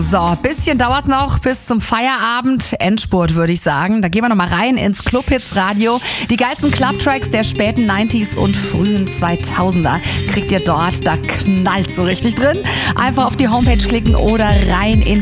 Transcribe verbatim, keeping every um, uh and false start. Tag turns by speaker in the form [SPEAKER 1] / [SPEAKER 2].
[SPEAKER 1] So, bisschen dauert noch bis zum Feierabend. Endspurt, würde ich sagen. Da gehen wir nochmal rein ins Clubhits Radio. Die geilsten Clubtracks der späten neunziger und frühen zweitausender kriegt ihr dort. Da knallt so richtig drin. Einfach auf die Homepage klicken oder rein in